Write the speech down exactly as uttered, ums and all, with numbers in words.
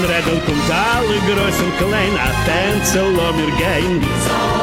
Redden komt alle großen klein, a tänzeln mir gein.